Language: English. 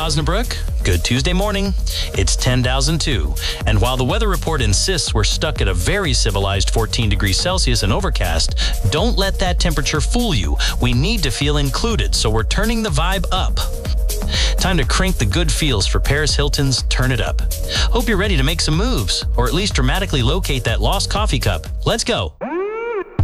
Osnabrück. Good Tuesday morning. It's 10,002. And while the weather report insists we're stuck at a very civilized 14 degrees Celsius and overcast, don't let that temperature fool you. We need to feel included, so we're turning the vibe up. Time to crank the good feels for Paris Hilton's Turn It Up. Hope you're ready to make some moves, or at least dramatically locate that lost coffee cup. Let's go.